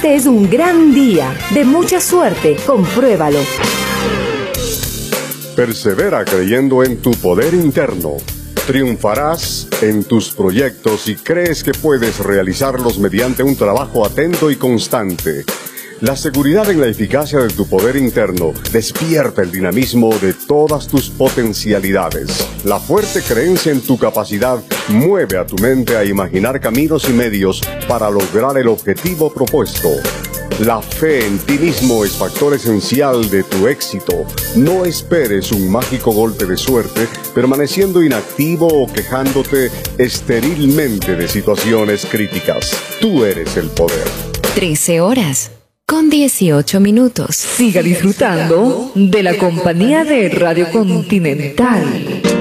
Este es un gran día, de mucha suerte, compruébalo. Persevera creyendo en tu poder interno. Triunfarás en tus proyectos y crees que puedes realizarlos mediante un trabajo atento y constante. La seguridad en la eficacia de tu poder interno despierta el dinamismo de todas tus potencialidades. La fuerte creencia en tu capacidad mueve a tu mente a imaginar caminos y medios para lograr el objetivo propuesto. La fe en ti mismo es factor esencial de tu éxito. No esperes un mágico golpe de suerte permaneciendo inactivo o quejándote esterilmente de situaciones críticas. Tú eres el poder. 13 horas con 18 minutos. Siga disfrutando de la compañía de Radio Continental.